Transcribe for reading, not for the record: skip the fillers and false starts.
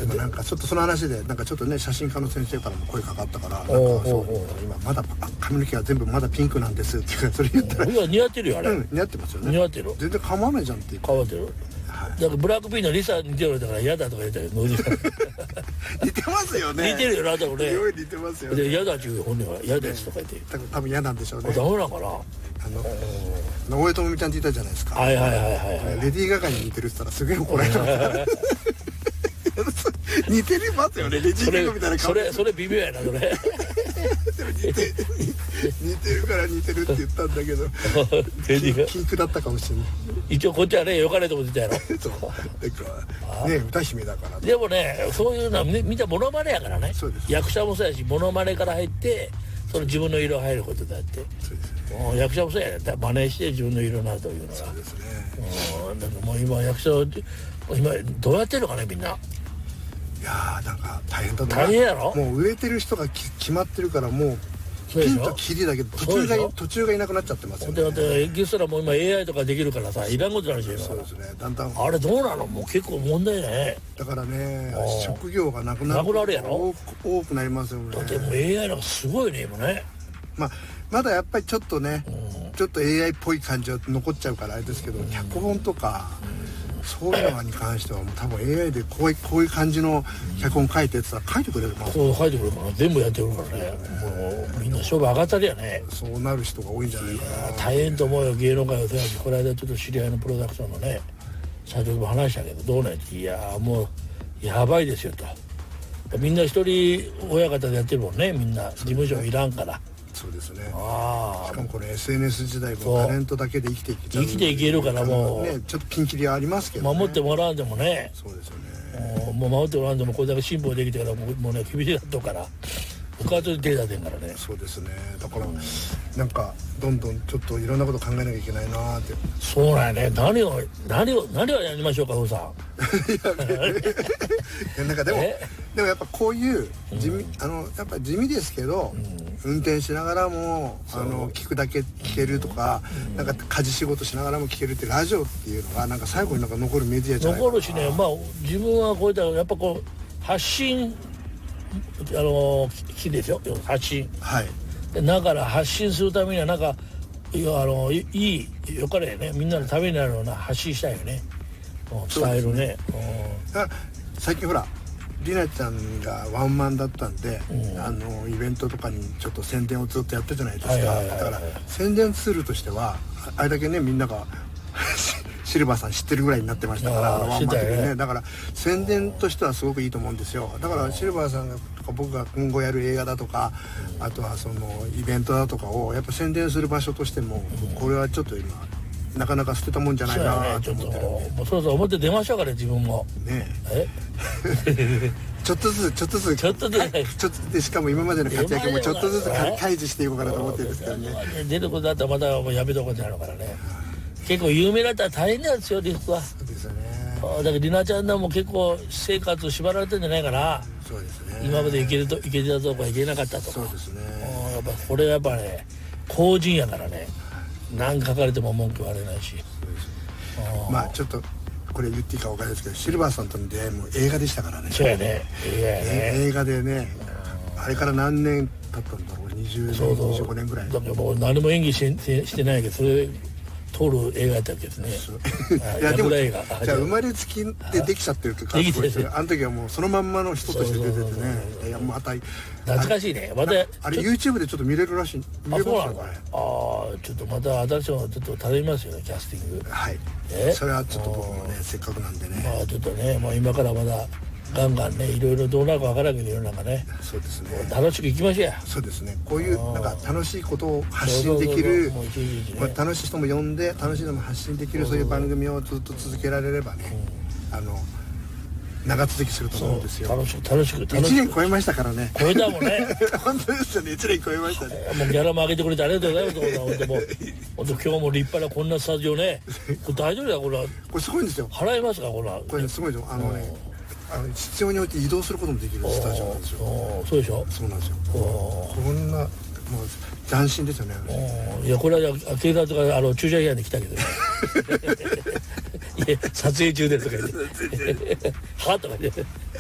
でもなんかちょっとその話でなんかちょっとね写真家の先生からも声かかったからなんかそう今まだ髪の毛が全部まだピンクなんですっていうかそれ言ったらいや似合ってるよあれ、 似合ってますよね。 似合ってる全然構わないじゃんっていう変わってる、はい、だからブラックピンのリサ似てるだから嫌だとか言ったけど似てますよね。 似てるよなでもね似てますよね。 で嫌だっていう本人は嫌ですとか言って、 多分嫌なんでしょうね。 ダメなのかな。 大江智美ちゃんって言ったじゃないですか。 はいはいはいはい、 レディー・ガガに似てるって言ったらすげえ怒られた似てますよねレディー・ガガみたいな顔。 それ微妙やなそれでも似てるから似てるって言ったんだけど禁句だったかもしれない。 一応こっちはねよかれと思ってたやろそうね歌姫だから。 でもねそういうのはみんなモノマネやからね。役者もそうやしモノマネから入ってその自分の色入ることだって。そうですね。役者もそうやね。真似して自分の色になるというのは。そうですね。だからもう今役者今どうやってるのかねみんな。 いやーなんか大変だと思う。 大変やろ。 もう売れてる人が決まってるからもうピンとキリだけど途中がいなくなっちゃってますよね。 だってエキストラも今 AI とかできるからさいらんことになるし。 そうですね。だんだんあれどうなのもう結構問題ね。 だからね職業がなくなるやろ。 多くなりますよね。 だってもう AI なんかすごいね今ね。 まだやっぱりちょっとねちょっと AI っぽい感じは残っちゃうからあれですけど脚本とかそういうのに関してはもう多分 AI でこういう感じの脚本書いてって言ったら書いてくれるかな。 そう書いてくれるから全部やってくるからね。もうみんな勝負上がったりやね。 そうなる人が多いんじゃないかな。 大変と思うよ芸能界は。この間ちょっと知り合いのプロダクションのね社長とも話したけどどうなんっていやもうやばいですよと。みんな一人親方でやってるもんねみんな事務所いらんから。 そうですね。しかもこれ SNS 時代もタレントだけで生きていけるからもうねちょっとピンキリはありますけど、ね、 守ってもらわんでもね。 そうですよね。 もう守ってもらわんでもこれだけ辛抱できてからもうね厳しいだとから他と手出てんからね。 そうですね。だからなんかどんどんちょっといろんなこと考えなきゃいけないなって。 そうなんやね。何をやりましょうかふうさん。 なんかでもやっぱこういう地味やっぱ地味ですけど、運転しながらも聞くだけ聞けるとか、なんか家事仕事しながらも聞けるってラジオっていうのがなんか最後になんか残るメディアじゃないかな。 残るしね。自分はこういったやっぱこう発信きですよ発信。はい。だから発信するためにはなんかいいよかれねみんなのためになるような発信したいよね。伝えるね。 最近ほらりなちゃんがワンマンだったんで、イベントとかにちょっと宣伝をずっとやってるじゃないですか。だから宣伝ツールとしてはあれだけねみんながシルバーさん知ってるぐらいになってましたからワンマン的にね。だから宣伝としてはすごくいいと思うんですよ。だからシルバーさんがとか僕が今後やる映画だとかあとはそのイベントだとかをやっぱ宣伝する場所としてもこれはちょっと今なかなか捨てたもんじゃないなと思ってるんで、 もうそろそろ表出ましょうから自分もねちょっとずつでしかも今までの活躍もちょっとずつ開示していこうかなと思ってるんですけどね。 出ることだったらまたもうやめとこうってなるからね。結構有名だったら大変なんですよリスクは。そうですよね。だからりなちゃんも結構生活縛られてるんじゃないかな。そうですね。今まで行けたとか行けなかったとか。そうですね。やっぱこれはやっぱね公人やからね何書かれても文句言われないし。 ちょっとこれ言っていいか分からないですけどシルバーさんとの出会いも映画でしたからね。 そうやね。 映画でねあれから何年経ったんだろう20年25年ぐらい。 だからもう何も演技してないけどそれ通る映画やったわけですね。 いやでもじゃあ生まれつきでできちゃってるって感じですよ。あの時はもうそのまんまの人として出ててね。いやまた懐かしいね。またあれ YouTube でちょっと見れるらしい。 あそうなのかね。ちょっとまた新しいのちょっと頼みますよねキャスティング。はい。それはちょっと僕もねせっかくなんでね。 ちょっとね今からまだガンガンねいろいろどうなるかわからんけど世の中ね。そうですね。楽しくいきましょうや。 そうですね。こういうなんか楽しいことを発信できる楽しい人も呼んで楽しいのも発信できるそういう番組をずっと続けられればね長続きすると思うんですよ。楽しく1年超えましたからね。 超えたもんね。 本当ですよね。1年超えましたね。 もうギャラも上げてくれてありがとうございます。本当今日も立派なこんなスタジオね。これ大丈夫だこれ。 これすごいんですよ。 払いますかこれ。 これすごいですよ。必要に応じて移動することもできるスタジオなんですよ。 そうでしょ。 そうなんですよ。こんなもう斬新ですよね。 いやこれは警察が駐車部屋に来たけど。いや撮影中ですとか言って。はとか言って。